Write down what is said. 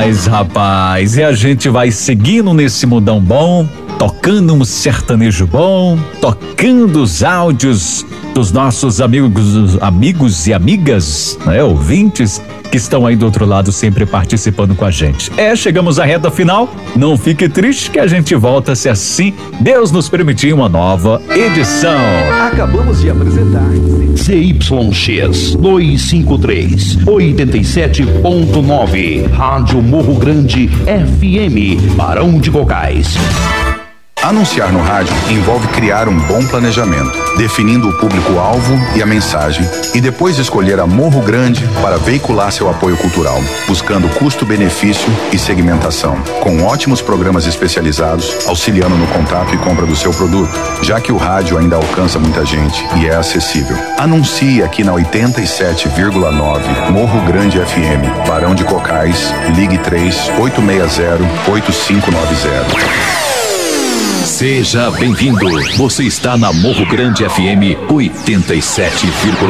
Rapaz, e a gente vai seguindo nesse mundão bom, tocando um sertanejo bom, tocando os áudios dos nossos amigos e amigas, né, ouvintes que estão aí do outro lado sempre participando com a gente. Chegamos à reta final, não fique triste que a gente volta se assim Deus nos permitir uma nova edição. Acabamos de apresentar ZYX 253 87.9 Rádio Morro Grande FM, Barão de Cocais. Anunciar no rádio envolve criar um bom planejamento, definindo o público-alvo e a mensagem, e depois escolher a Morro Grande para veicular seu apoio cultural, buscando custo-benefício e segmentação, com ótimos programas especializados, auxiliando no contato e compra do seu produto, já que o rádio ainda alcança muita gente e é acessível. Anuncie aqui na 87,9 Morro Grande FM, Barão de Cocais, ligue 3-860-8590. Seja bem-vindo. Você está na Morro Grande FM 87,9.